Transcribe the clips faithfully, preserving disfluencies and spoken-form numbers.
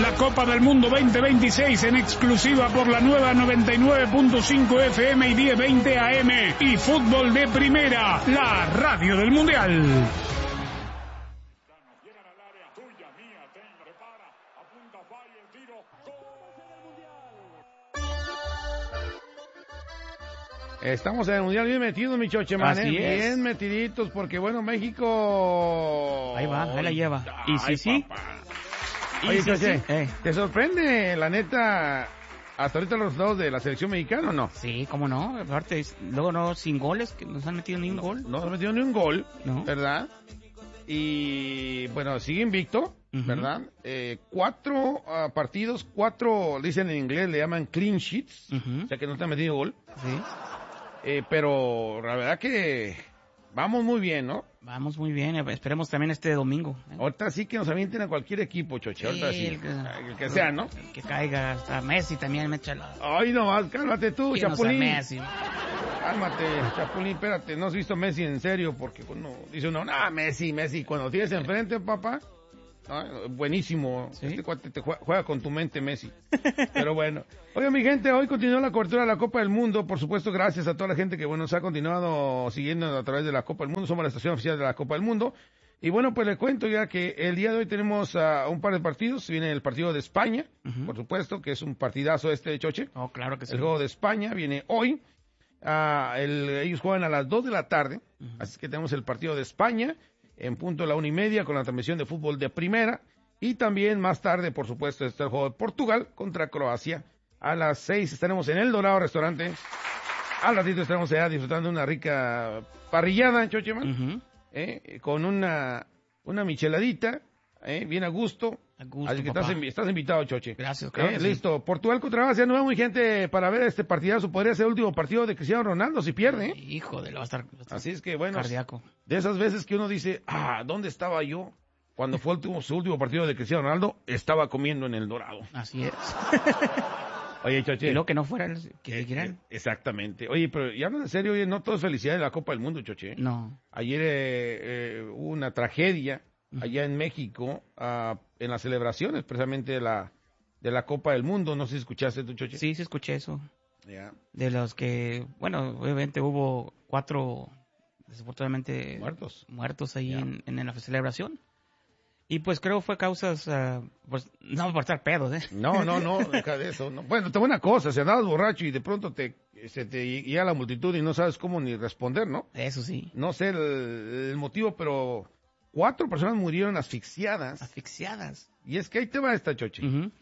La Copa del Mundo veinte veintiséis en exclusiva por la nueva noventa y nueve punto cinco F M y diez veinte A M. Y Fútbol de Primera, la radio del Mundial. Estamos en el Mundial bien metidos, mi choche, man, Así ¿eh? es. Bien metiditos, porque bueno, México... Ahí va, ahí la lleva. Y sí, sí. Y Oye, sí, choche, sí. Eh. ¿te sorprende, la neta, hasta ahorita los resultados de la selección mexicana o no? Sí, cómo no. Aparte, luego no, sin goles, que no se han metido ni un no, gol. No se han metido ni un gol, no. ¿verdad? Y bueno, sigue invicto, uh-huh. ¿verdad? Eh, cuatro uh, partidos, cuatro, dicen en inglés, le llaman clean sheets, uh-huh. o sea que no te han metido gol. Sí. Eh, pero la verdad que vamos muy bien, ¿no? Vamos muy bien, esperemos también este domingo. ¿eh? Ahorita sí que nos avienten a cualquier equipo, choche, sí, ahorita sí, el que, el que sea, ¿no? El que caiga, hasta Messi también me echa la... Ay, no más, cálmate tú, Chapulín. No Messi. Cálmate, Chapulín, espérate, no has visto Messi en serio, porque cuando dice uno, ah, Messi, Messi, cuando tienes enfrente, papá, ¿no? Buenísimo, ¿sí? Este cuate te juega, juega con tu mente, Messi. Pero bueno, oye, mi gente, hoy continúa la cobertura de la Copa del Mundo, por supuesto, gracias a toda la gente que, bueno, nos ha continuado siguiendo a través de la Copa del Mundo, somos la estación oficial de la Copa del Mundo, y bueno, pues le cuento ya que el día de hoy tenemos uh, un par de partidos, viene el partido de España, uh-huh. por supuesto, que es un partidazo este, Choche. Oh, claro que sí. El juego de España viene hoy, uh, el, ellos juegan a las dos de la tarde, uh-huh. así que tenemos el partido de España, en punto a la una y media con la transmisión de fútbol de primera. Y también más tarde, por supuesto, está el juego de Portugal contra Croacia. A las seis estaremos en El Dorado Restaurante. Al ratito estaremos allá disfrutando de una rica parrillada, Chocheman. Uh-huh. eh, con una, una micheladita, eh, bien a gusto. A gusto, Así que papá. estás, estás invitado, Choche. Gracias, claro. Eh, sí. Listo. Portugal contra Croacia, no muy gente para ver este partidazo. Podría ser el último partido de Cristiano Ronaldo si pierde. ¿eh? Hijo de lo va a estar, va a estar Así es que, bueno, cardíaco. De esas veces que uno dice, ah, ¿dónde estaba yo? Cuando fue el último, su último partido de Cristiano Ronaldo, estaba comiendo en El Dorado. Así es. Oye, Choche. Y lo que no fuera, que eh, quieran. Eh, exactamente. Oye, pero ya hablando en serio, oye, no todo es felicidad en la Copa del Mundo, Choche. No. Ayer eh, eh, hubo una tragedia allá en México, uh, en las celebraciones precisamente de la, de la Copa del Mundo. No sé si escuchaste tú, Choche. Sí, sí escuché eso. Yeah. De los que, bueno, obviamente hubo cuatro, desafortunadamente, muertos, muertos ahí yeah. en, en la celebración. Y pues creo fue causas, uh, pues, no por estar pedos, ¿eh? No, no, no, deja de eso. No. Bueno, te buena cosa, si andabas borracho y de pronto te, se te guía la multitud y no sabes cómo ni responder, ¿no? Eso sí. No sé el, el motivo, pero cuatro personas murieron asfixiadas. Asfixiadas. Y es que ahí te va esta, Choche. Uh-huh.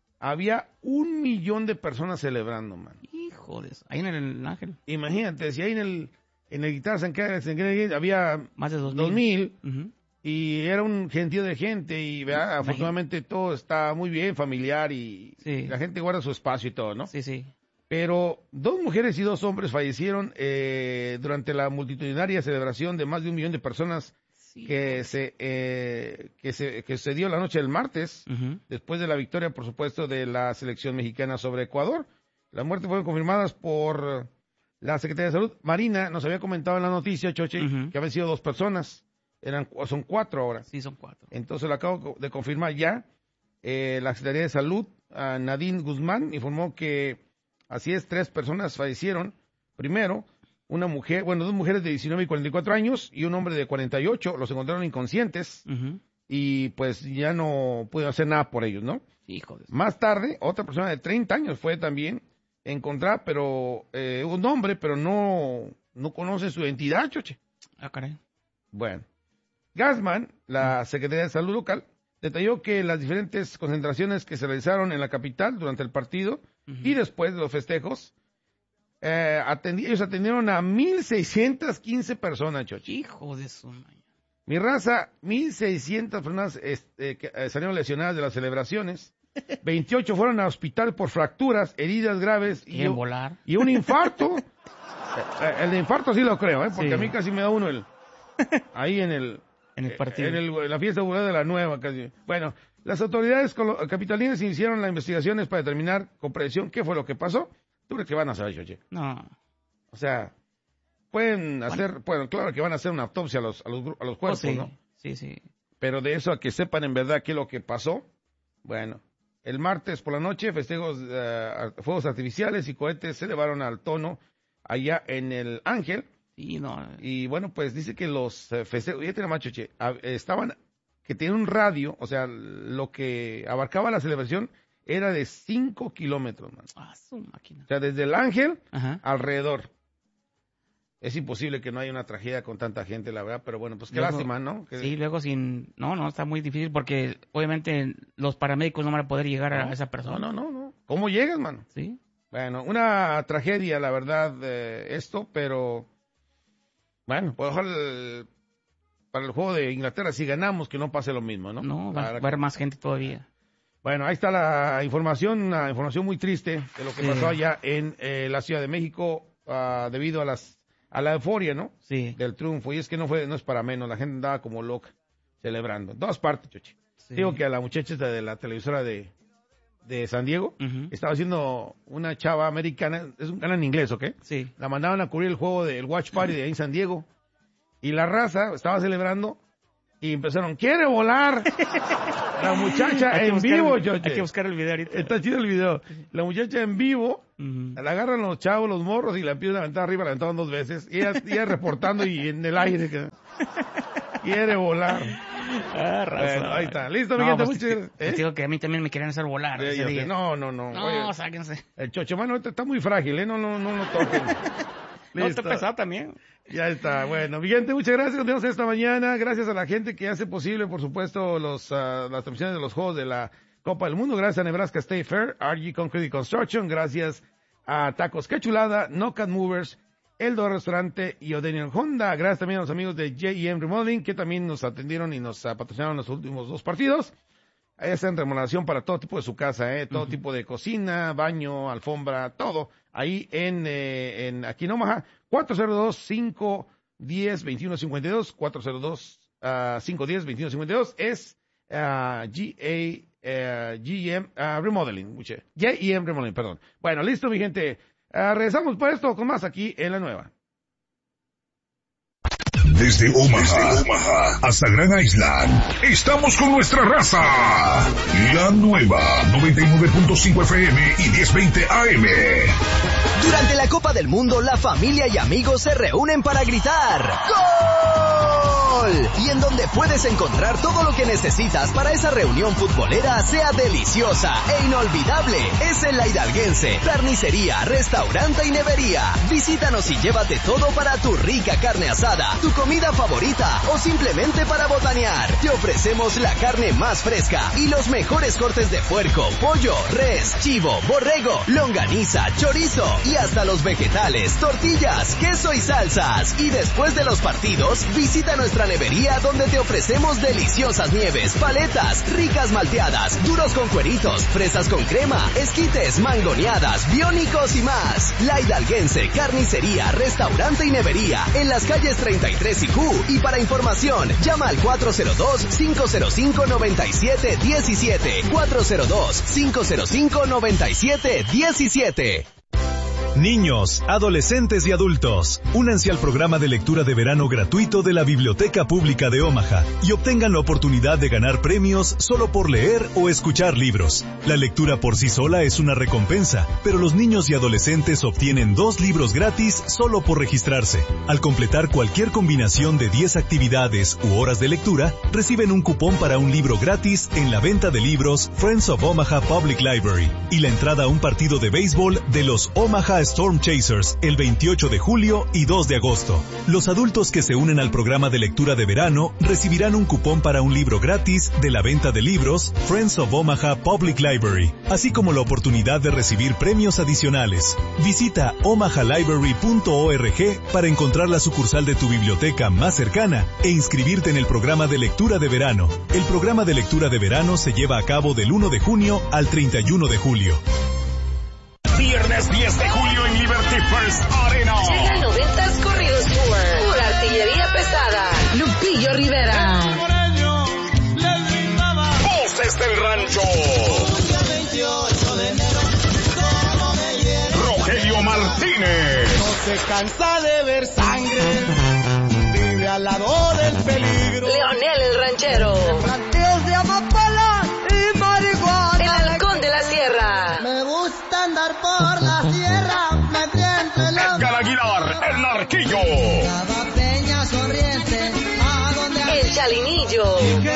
Había un millón de personas celebrando, man. Hijo de eso. Ahí en el Ángel. Imagínate, si ahí en el, en el Guitarra San Carlos había más de dos mil. Dos mil uh-huh. Y era un gentío de gente y ¿verdad? Afortunadamente todo está muy bien, familiar y, sí. y la gente guarda su espacio y todo, ¿no? Sí, sí. Pero dos mujeres y dos hombres fallecieron eh, durante la multitudinaria celebración de más de un millón de personas sí. que se eh, que se que se dio la noche del martes, uh-huh. después de la victoria, por supuesto, de la selección mexicana sobre Ecuador. Las muertes fueron confirmadas por la Secretaría de Salud. Marina nos había comentado en la noticia, Choche, uh-huh. que habían sido dos personas. Eran, son cuatro ahora. Sí, son cuatro. Entonces lo acabo de confirmar ya. Eh, la Secretaría de Salud, uh, Nadine Guzmán, informó que así es, tres personas fallecieron. Primero, una mujer, bueno, dos mujeres de diecinueve y cuarenta y cuatro años y un hombre de cuarenta y ocho. Los encontraron inconscientes uh-huh. y pues ya no pudieron hacer nada por ellos, ¿no? Hijo de... Más tarde, otra persona de treinta años fue también encontrada, pero eh, un hombre, pero no, no conoce su identidad, Choche. Ah, caray. Bueno. Gassman, la Secretaría de Salud local, detalló que las diferentes concentraciones que se realizaron en la capital durante el partido uh-huh. y después de los festejos, eh, atendi- ellos atendieron a mil seiscientas quince personas, Choche. Hijo de su mañana. Mi raza, mil seiscientas personas este, que eh, salieron lesionadas de las celebraciones, veintiocho fueron al hospital por fracturas, heridas graves y, y, volar. y un infarto. eh, el de infarto sí lo creo, ¿eh? porque sí. a mí casi me da uno el ahí en el... En el partido. En, el, en la fiesta popular de la Nueva, casi. Bueno, las autoridades capitalinas iniciaron las investigaciones para determinar con precisión qué fue lo que pasó. ¿Tú crees que van a saber, Choche? No. O sea, pueden bueno. hacer, bueno, claro que van a hacer una autopsia a los, a los, a los cuerpos, oh, sí. ¿no? Sí, sí. Pero de eso a que sepan en verdad qué es lo que pasó, bueno, el martes por la noche, festejos, uh, fuegos artificiales y cohetes se elevaron al tono allá en el Ángel. Sí, no. Y bueno, pues dice que los uh, festejos, ya tiene macho, che, uh, estaban, que tenían un radio, o sea, lo que abarcaba la celebración era de cinco kilómetros, man. Ah, su máquina. O sea, desde el Ángel Ajá. alrededor. Es imposible que no haya una tragedia con tanta gente, la verdad, pero bueno, pues qué Luego, lástima, ¿no? Que... Sí, luego sin... No, no, está muy difícil porque obviamente los paramédicos no van a poder llegar no, a esa persona. No, no, no, no. ¿Cómo llegas, mano? Sí. Bueno, una tragedia, la verdad, eh, esto, pero... Bueno, pues ojalá el... para el juego de Inglaterra, si ganamos, que no pase lo mismo, ¿no? No, va, va a que... haber más gente todavía. Bueno, ahí está la información, una información muy triste de lo que Sí. pasó allá en eh, la Ciudad de México uh, debido a las a la euforia, ¿no? Sí. Del triunfo. Y es que no fue no es para menos, la gente andaba como loca celebrando. En todas partes, Chochi. Sí. Digo que a la muchacha esta de la televisora de, de San Diego Uh-huh. estaba haciendo una chava americana, es un canal en inglés, ¿ok? Sí. La mandaban a cubrir el juego del Watch Party de ahí en San Diego. Y la raza estaba celebrando y empezaron, ¡quiere volar! La muchacha Hay que en buscar vivo, el- Choche. Hay que buscar el video ahorita. Está chido el video. La muchacha en vivo, Ujú. la agarran los chavos, los morros, y la empiezan a aventar arriba, la aventaron dos veces. Y ella, y ella reportando y en el aire. Que... quiere volar. Ah, razón. Bueno, ahí está. Listo, mi No, gente. pues, muchas te- gracias. te ¿Eh? digo que a mí también me querían hacer volar Sí, ese yo sé. día. No, no, no. No, Oye, sáquense. el chochemano ahorita está muy frágil, ¿eh? No, no, no lo toquen. No, Listo. está pesado también. Ya está, bueno, mi gente, muchas gracias, nos vemos esta mañana, gracias a la gente que hace posible, por supuesto, los, uh, las transmisiones de los juegos de la Copa del Mundo, gracias a Nebraska State Fair, R G Concrete Construction, gracias a Tacos Que Chulada, Knockout Movers, Eldo Restaurante y O'Daniel Honda, gracias también a los amigos de J E M Remodeling, que también nos atendieron y nos uh, patrocinaron los últimos dos partidos. Ahí está en remodelación para todo tipo de su casa, eh, todo uh-huh. tipo de cocina, baño, alfombra, todo. Ahí en, eh, en aquí en Omaha, cuatro cero dos, cinco uno cero, dos uno cinco dos, cuatro cero dos, cinco uno cero, dos uno cinco dos, es uh, G A, uh, G M uh, Remodeling, J E M Remodeling, perdón. Bueno, listo, mi gente. Uh, regresamos por esto con más aquí en La Nueva. Desde Omaha, Desde Omaha hasta Grand Island, estamos con nuestra raza. La Nueva, noventa y nueve punto cinco F M y diez veinte A M. Durante la Copa del Mundo, la familia y amigos se reúnen para gritar ¡Gol! Y en donde puedes encontrar todo lo que necesitas para esa reunión futbolera sea deliciosa e inolvidable. Es en La Hidalguense, carnicería, restaurante y nevería. Visítanos y llévate todo para tu rica carne asada, tu comida favorita o simplemente para botanear. Te ofrecemos la carne más fresca y los mejores cortes de puerco, pollo, res, chivo, borrego, longaniza, chorizo y hasta los vegetales, tortillas, queso y salsas. Y después de los partidos, visita nuestra nevería donde te ofrecemos deliciosas nieves, paletas, ricas malteadas, duros con cueritos, fresas con crema, esquites, mangoneadas, biónicos y más. La Hidalguense, carnicería, restaurante y nevería en las calles treinta y tres y Q. Y para información, llama al cuatro cero dos, cinco cero cinco, nueve siete uno siete, cuatro cero dos, cinco cero cinco, nueve siete uno siete. Niños, adolescentes y adultos, únanse al programa de lectura de verano gratuito de la Biblioteca Pública de Omaha y obtengan la oportunidad de ganar premios solo por leer o escuchar libros. La lectura por sí sola es una recompensa, pero los niños y adolescentes obtienen dos libros gratis solo por registrarse. Al completar cualquier combinación de diez actividades u horas de lectura, reciben un cupón para un libro gratis en la venta de libros Friends of Omaha Public Library y la entrada a un partido de béisbol de los Omaha Storm Chasers el veintiocho de julio y dos de agosto. Los adultos que se unen al programa de lectura de verano recibirán un cupón para un libro gratis de la venta de libros Friends of Omaha Public Library, así como la oportunidad de recibir premios adicionales. Visita omaha library punto org para encontrar la sucursal de tu biblioteca más cercana e inscribirte en el programa de lectura de verano. El programa de lectura de verano se lleva a cabo del uno de junio al treinta y uno de julio. Viernes diez de julio en Liberty First Arena. Llega el noventas Corridos Tour. Pura artillería pesada. Lupillo Rivera. Voces del Rancho. Rogelio Martínez. No se cansa de ver sangre. Vive al lado del peligro. Leonel el Ranchero. Planteos de amapola y marihuana. El halcón de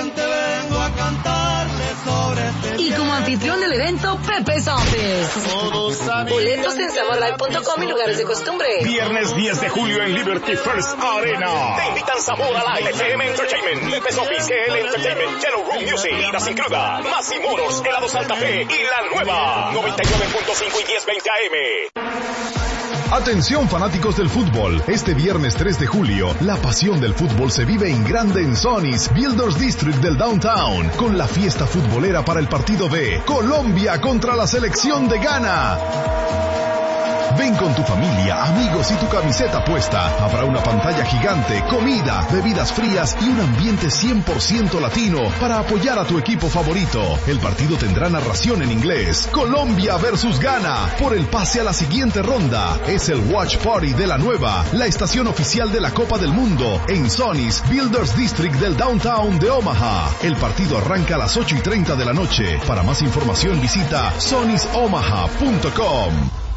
gente vengo a cantarle sobre este. Y como anfitrión del evento, Pepe Santos. Boletos en samurai punto com y lugares de costumbre. Viernes diez de julio en Liberty First Arena. Te invitan Zamora Live, F M Entertainment, Pepe Sofis, G L Entertainment, Yellow Room Music, Idas Sin Cruda, Más y Moros, Helado Santa Fe y La Nueva, noventa y nueve punto cinco y diez veinte A M. Atención fanáticos del fútbol, este viernes tres de julio, la pasión del fútbol se vive en grande en Sonny's Builders District del Downtown, con la fiesta futbolera para el partido B, Colombia contra la selección de Ghana. Ven con tu familia, amigos y tu camiseta puesta. Habrá una pantalla gigante, comida, bebidas frías y un ambiente cien por ciento latino para apoyar a tu equipo favorito. El partido tendrá narración en inglés. Colombia versus Ghana por el pase a la siguiente ronda. Es el Watch Party de La Nueva, la estación oficial de la Copa del Mundo en Sonny's Builders District del Downtown de Omaha. El partido arranca a las ocho y treinta de la noche. Para más información visita sonys omaha punto com.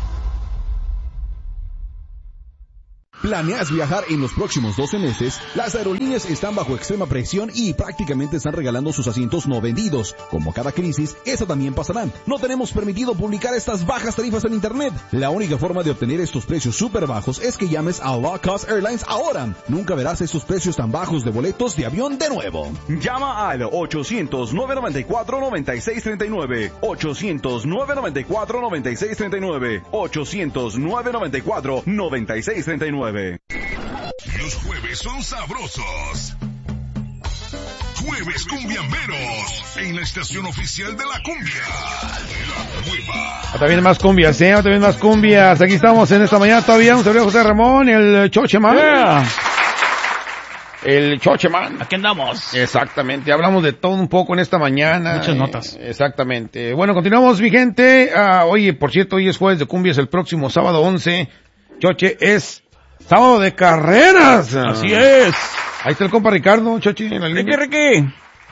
¿Planeas viajar en los próximos doce meses? Las aerolíneas están bajo extrema presión y prácticamente están regalando sus asientos no vendidos. Como cada crisis, esa también pasará. No tenemos permitido publicar estas bajas tarifas en internet. La única forma de obtener estos precios súper bajos es que llames a Low Cost Airlines ahora. Nunca verás esos precios tan bajos de boletos de avión de nuevo. Llama al ochocientos, nueve noventa y cuatro, noventa y seis treinta y nueve. ochocientos, nueve noventa y cuatro, noventa y seis treinta y nueve. ochocientos, nueve noventa y cuatro, noventa y seis treinta y nueve. Los jueves son sabrosos. Jueves cumbiamberos en la estación oficial de la cumbia, La Nueva. Ahora vienen más cumbias, ¿eh? Ahora vienen más cumbias. Aquí estamos en esta mañana todavía. Un saludo a José Ramón, el Chocheman. Yeah. El Chocheman. Aquí andamos. Exactamente. Hablamos de todo un poco en esta mañana. Muchas notas. Eh, exactamente. Bueno, continuamos, mi gente. Ah, oye, por cierto, hoy es jueves de cumbias. El próximo sábado once, Choche, es sábado de carreras. Así es. Ahí está el compa Ricardo, Chochi, en la línea. ¿Qué, qué?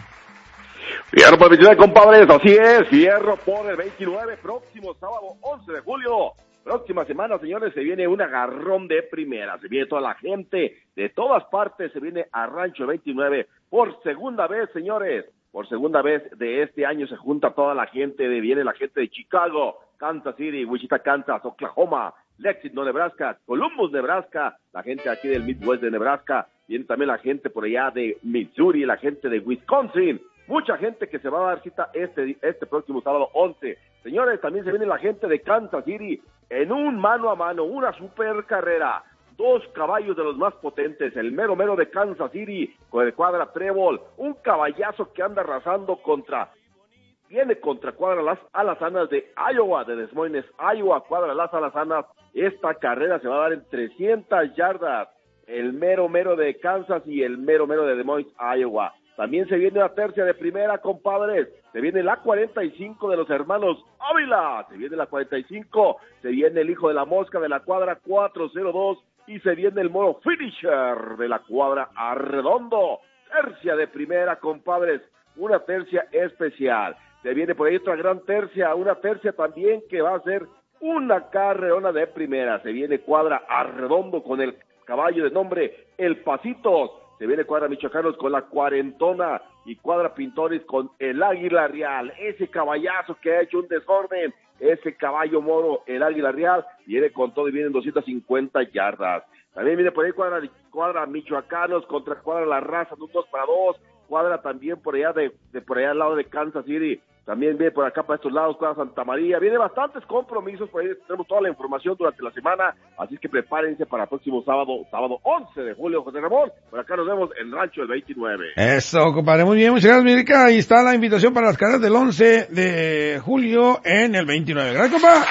Fierro por el veintinueve, compadres, así es. Fierro por el veintinueve, próximo sábado once de julio. Próxima semana, señores, se viene un agarrón de primera. Se viene toda la gente de todas partes. Se viene a Rancho veintinueve por segunda vez, señores. Por segunda vez de este año se junta toda la gente. De, viene la gente de Chicago, Kansas City, Wichita, Kansas, Oklahoma, Lexington, Nebraska, Columbus, Nebraska, la gente aquí del Midwest de Nebraska, viene también la gente por allá de Missouri, la gente de Wisconsin, mucha gente que se va a dar cita este, este próximo sábado once. Señores, también se viene la gente de Kansas City en un mano a mano, una super carrera, dos caballos de los más potentes, el mero mero de Kansas City con el Cuadra Trébol, un caballazo que anda arrasando contra... Viene contra Cuadra Las Alazanas de Iowa, de Des Moines, Iowa, Cuadra Las Alazanas. Esta carrera se va a dar en trescientas yardas. El mero mero de Kansas y el mero mero de Des Moines, Iowa. También se viene la tercia de primera, compadres. Se viene la cuarenta y cinco de los hermanos Ávila. Se viene la cuarenta y cinco. Se viene el hijo de la mosca de la cuadra cuatrocientos dos. Y se viene el moro finisher de la cuadra Arredondo. Tercia de primera, compadres. Una tercia especial. Se viene por ahí otra gran tercia, una tercia también que va a ser una carreona de primera. Se viene Cuadra Arredondo con el caballo de nombre El Pasitos. Se viene Cuadra Michoacanos con la Cuarentona y Cuadra Pintores con el Águila Real. Ese caballazo que ha hecho un desorden, ese caballo moro, el Águila Real, viene con todo y viene en doscientas cincuenta yardas. También viene por ahí Cuadra, cuadra Michoacanos contra Cuadra La Raza, de un dos para dos. Cuadra también por allá de, de por allá al lado de Kansas City. También viene por acá para estos lados, Cuadra Santa María. Viene bastantes compromisos, por ahí tenemos toda la información durante la semana, así que prepárense para el próximo sábado, sábado once de julio, José Ramón. Por acá nos vemos en Rancho el veintinueve. Eso, compadre, muy bien, muchas gracias, Mirica. Ahí está la invitación para las carreras del once de julio en el veintinueve. Gracias, compa.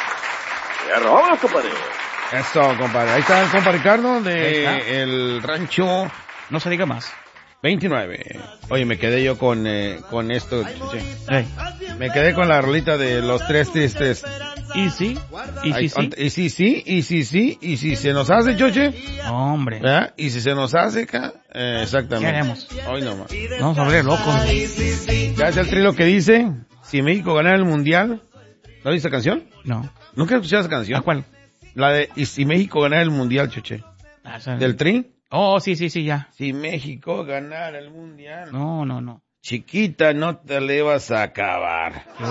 Pero vámonos, compadre. Eso, compadre. Ahí está el compa Ricardo de el Rancho. No se diga más. veintinueve. Oye, me quedé yo con eh, con esto. Hey. Me quedé con la rolita de los tres tristes. ¿Y sí? ¿Y sí, sí? ¿Y sí, sí? ¿Y sí, sí? ¿Y si se nos hace, Choche? No, hombre. ¿Eh? ¿Y si se nos hace, acá? Eh, exactamente. ¿Qué haremos? Hoy nomás. Vamos a volver locos. ¿Ya es el trilo que dice? Si México ganara el Mundial. ¿No viste esa canción? No. ¿Nunca escuchaste esa canción? ¿A cuál? La de, ¿y si México ganara el Mundial, Choche? Ah, ¿Del Tri? Oh, sí, sí, sí, ya. Si México ganara el mundial. No, no, no. Chiquita, no te le vas a acabar. Yo...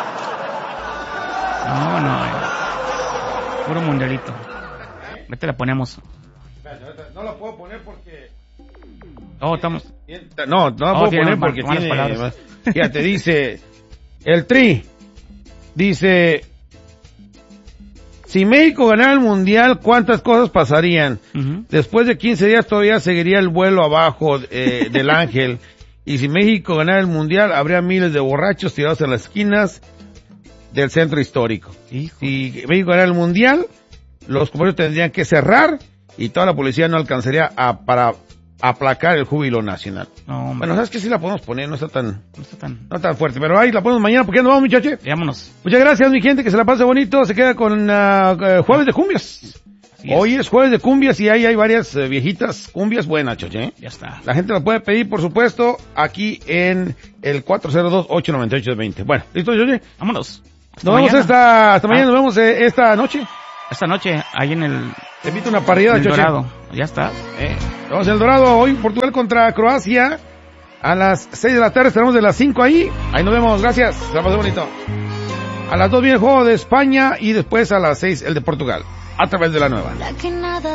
No, no. Eh. Puro mundialito. Vete la ponemos. No la puedo poner porque... Oh, estamos... No, no la oh, puedo poner porque tiene... Palabras. Fíjate, dice... El Tri. Dice... Si México ganara el mundial, ¿cuántas cosas pasarían? Uh-huh. Después de quince días todavía seguiría el vuelo abajo eh, del Ángel. Y si México ganara el mundial, habría miles de borrachos tirados en las esquinas del centro histórico. Hijo. Si México ganara el mundial, los comercios tendrían que cerrar y toda la policía no alcanzaría a, para aplacar el júbilo nacional. No, bueno, ¿sabes qué? Sí la podemos poner, no está tan, no está tan, no tan fuerte, pero ahí la ponemos mañana porque ya nos vamos, muchachos. Vámonos. Muchas gracias, mi gente, que se la pase bonito, se queda con uh, Jueves de Cumbias. Así Hoy es. es Jueves de Cumbias y ahí hay varias uh, viejitas cumbias buenas, choche, ¿eh? Ya está. La gente la puede pedir, por supuesto, aquí en el cuatro cero dos, ocho nueve ocho, dos cero. Bueno, ¿listo, choche? Vámonos. Hasta nos mañana. vemos esta, hasta mañana, ah. nos vemos eh, esta noche. Esta noche, ahí en el... Te invito a una parrillada, choche. Dorado. Ya está. Eh, vamos al Dorado, hoy Portugal contra Croacia. A las seis de la tarde estaremos de las cinco ahí. Ahí nos vemos, gracias. Se la pasé bonito. A las dos viene el juego de España y después a las seis el de Portugal. A través de la nueva.